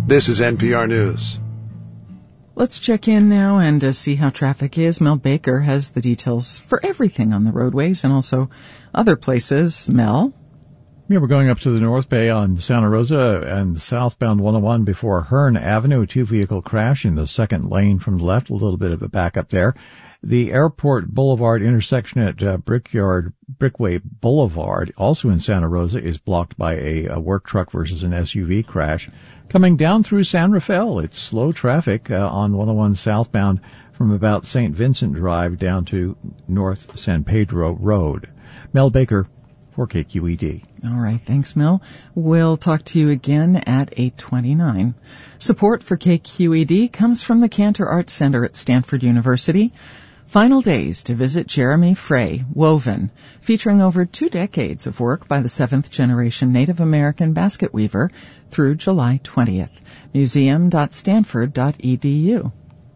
This is NPR News. Let's check in now and see how traffic is. Mel Baker has the details for everything on the roadways and also other places. Mel? Yeah, we're going up to the North Bay on Santa Rosa and southbound 101 before Hearn Avenue. A two-vehicle crash in the second lane from the left. A little bit of a backup there. The Airport Boulevard intersection at Brickway Boulevard, also in Santa Rosa, is blocked by a work truck versus an SUV crash. Coming down through San Rafael, it's slow traffic on 101 southbound from about St. Vincent Drive down to North San Pedro Road. Mel Baker for KQED. All right, thanks, Mel. We'll talk to you again at 8:29. Support for KQED comes from the Cantor Arts Center at Stanford University. Final days to visit Jeremy Frey, Woven, featuring over 2 decades of work by the 7th-generation Native American basket weaver through July 20th. museum.stanford.edu.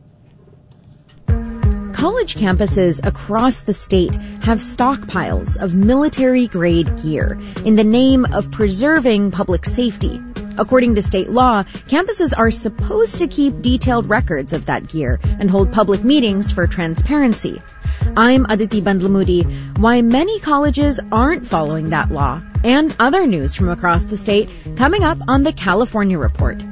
College campuses across the state have stockpiles of military-grade gear in the name of preserving public safety. According to state law, campuses are supposed to keep detailed records of that gear and hold public meetings for transparency. I'm Aditi Bandlamudi. Why many colleges aren't following that law, and other news from across the state coming up on the California Report.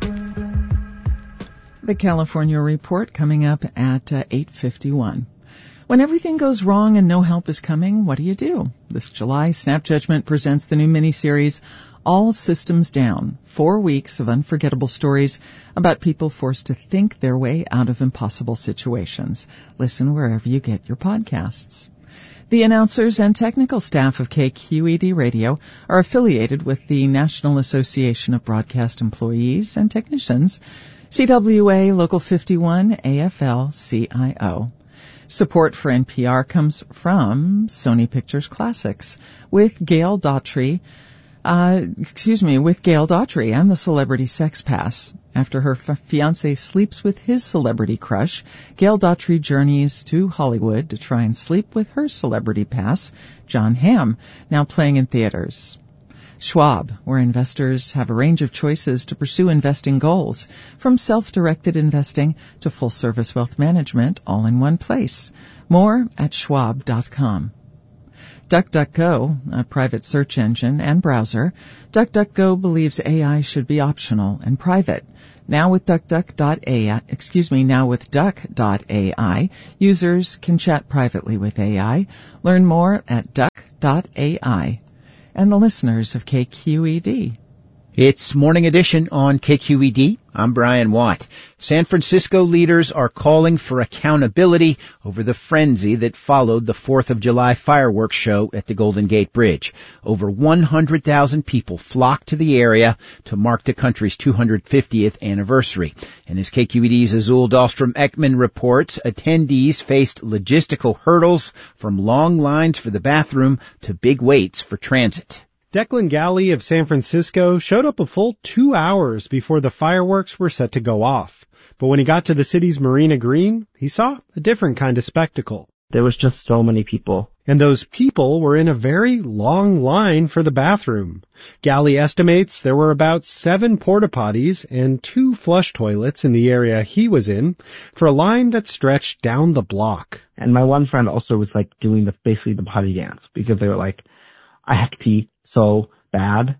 The California Report coming up at 8:51. When everything goes wrong and no help is coming, what do? This July, Snap Judgment presents the new miniseries, All Systems Down, 4 weeks of unforgettable stories about people forced to think their way out of impossible situations. Listen wherever you get your podcasts. The announcers and technical staff of KQED Radio are affiliated with the National Association of Broadcast Employees and Technicians, CWA Local 51 AFL-CIO. Support for NPR comes from Sony Pictures Classics with Gail Daughtry and the Celebrity Sex Pass. After her fiancé sleeps with his celebrity crush, Gail Daughtry journeys to Hollywood to try and sleep with her celebrity pass, John Hamm, now playing in theaters. Schwab, where investors have a range of choices to pursue investing goals, from self-directed investing to full-service wealth management, all in one place. More at schwab.com. DuckDuckGo, a private search engine and browser. DuckDuckGo believes AI should be optional and private. Now with Duck.ai, users can chat privately with AI. Learn more at Duck.ai. And the listeners of KQED. It's Morning Edition on KQED. I'm Brian Watt. San Francisco leaders are calling for accountability over the frenzy that followed the 4th of July fireworks show at the Golden Gate Bridge. Over 100,000 people flocked to the area to mark the country's 250th anniversary. And as KQED's Azul Dahlstrom-Ekman reports, attendees faced logistical hurdles from long lines for the bathroom to big waits for transit. Declan Galley of San Francisco showed up a full 2 hours before the fireworks were set to go off. But when he got to the city's Marina Green, he saw a different kind of spectacle. There was just so many people. And those people were in a very long line for the bathroom. Galley estimates there were about 7 porta potties and 2 flush toilets in the area he was in for a line that stretched down the block. And my one friend also was doing basically the potty dance because they were like, I have to pee so bad,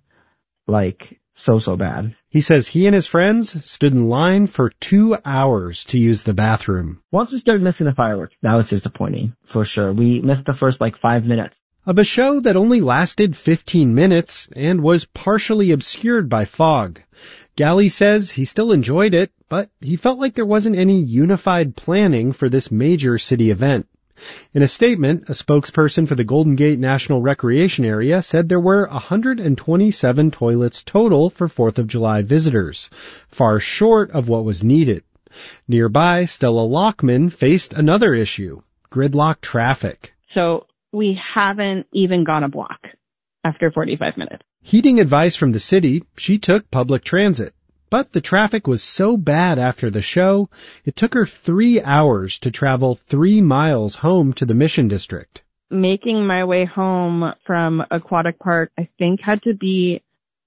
so bad. He says he and his friends stood in line for 2 hours to use the bathroom. Once we started missing the fireworks, that was disappointing, for sure. We missed the first 5 minutes. Of a show that only lasted 15 minutes and was partially obscured by fog. Galley says he still enjoyed it, but he felt like there wasn't any unified planning for this major city event. In a statement, a spokesperson for the Golden Gate National Recreation Area said there were 127 toilets total for 4th of July visitors, far short of what was needed. Nearby, Stella Lockman faced another issue, gridlock traffic. So we haven't even gone a block after 45 minutes. Heeding advice from the city, she took public transit. But the traffic was so bad after the show, it took her 3 hours to travel 3 miles home to the Mission District. Making my way home from Aquatic Park, I think, had to be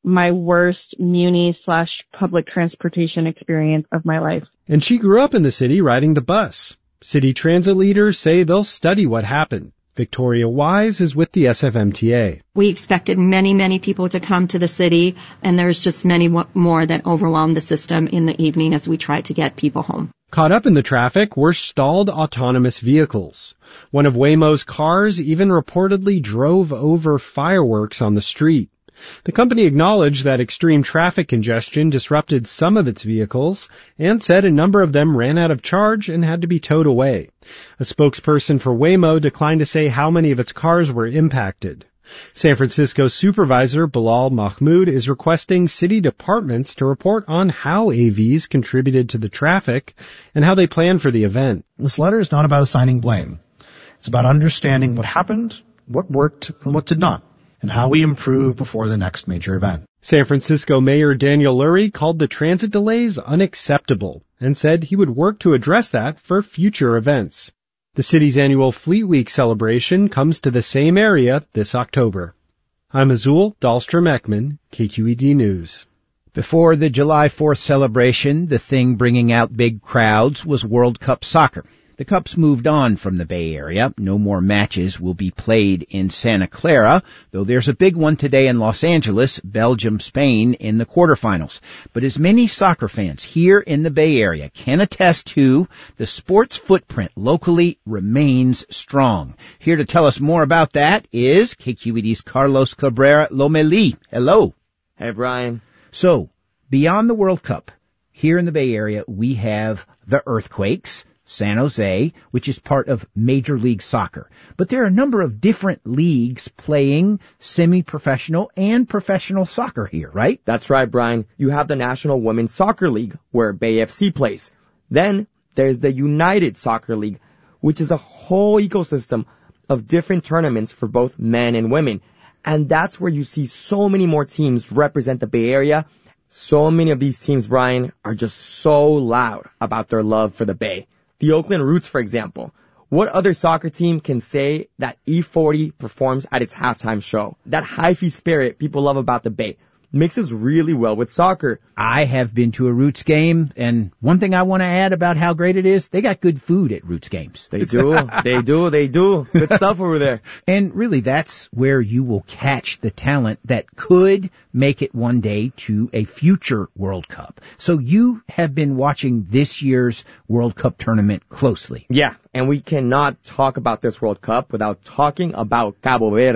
my worst muni/public transportation experience of my life. And she grew up in the city riding the bus. City transit leaders say they'll study what happened. Victoria Wise is with the SFMTA. We expected many, many people to come to the city, and there's just many more that overwhelmed the system in the evening as we tried to get people home. Caught up in the traffic were stalled autonomous vehicles. One of Waymo's cars even reportedly drove over fireworks on the street. The company acknowledged that extreme traffic congestion disrupted some of its vehicles and said a number of them ran out of charge and had to be towed away. A spokesperson for Waymo declined to say how many of its cars were impacted. San Francisco Supervisor Bilal Mahmoud is requesting city departments to report on how AVs contributed to the traffic and how they plan for the event. This letter is not about assigning blame. It's about understanding what happened, what worked, and what did not, and how we improve before the next major event. San Francisco Mayor Daniel Lurie called the transit delays unacceptable and said he would work to address that for future events. The city's annual Fleet Week celebration comes to the same area this October. I'm Azul Dahlstrom-Ekman, KQED News. Before the July 4th celebration, the thing bringing out big crowds was World Cup soccer. The Cups moved on from the Bay Area. No more matches will be played in Santa Clara, though there's a big one today in Los Angeles, Belgium-Spain in the quarterfinals. But as many soccer fans here in the Bay Area can attest to, the sports footprint locally remains strong. Here to tell us more about that is KQED's Carlos Cabrera Lomeli. Hello. Hey, Brian. So, beyond the World Cup, here in the Bay Area, we have the Earthquakes, San Jose, which is part of Major League Soccer. But there are a number of different leagues playing semi-professional and professional soccer here, right? That's right, Brian. You have the National Women's Soccer League, where Bay FC plays. Then there's the United Soccer League, which is a whole ecosystem of different tournaments for both men and women. And that's where you see so many more teams represent the Bay Area. So many of these teams, Brian, are just so loud about their love for the Bay. The Oakland Roots, for example. What other soccer team can say that E40 performs at its halftime show? That hyphy spirit people love about the Bay mixes really well with soccer. I have been to a Roots game, and one thing I want to add about how great it is, they got good food at Roots games. They do. They do. Good stuff over there. And really, that's where you will catch the talent that could make it one day to a future World Cup. So you have been watching this year's World Cup tournament closely. Yeah, and we cannot talk about this World Cup without talking about Cabo Verde.